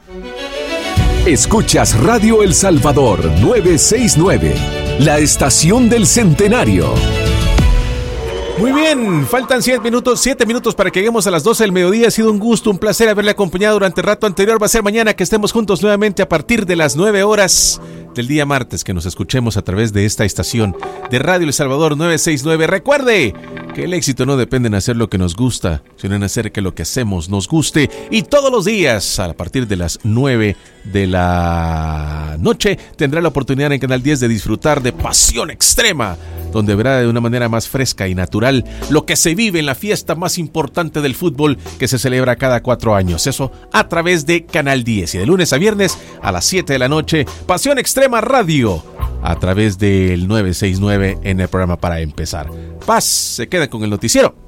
Escuchas Radio El Salvador 969, la estación del centenario. Muy bien, faltan 7 minutos para que lleguemos a las 12 del mediodía. Ha sido un gusto, un placer haberle acompañado durante el rato anterior. Va a ser mañana que estemos juntos nuevamente a partir de las 9 horas del día martes, que nos escuchemos a través de esta estación de Radio El Salvador 969. Recuerde que el éxito no depende en hacer lo que nos gusta, sino en hacer que lo que hacemos nos guste. Y todos los días, a partir de las 9 de la noche, tendrá la oportunidad en Canal 10 de disfrutar de Pasión Extrema, donde verá de una manera más fresca y natural lo que se vive en la fiesta más importante del fútbol que se celebra cada 4 años. Eso a través de Canal 10. Y de lunes a viernes a las 7 de la noche, Pasión Extrema Radio, a través del 969 en el programa Para Empezar. Paz, se queda con el noticiero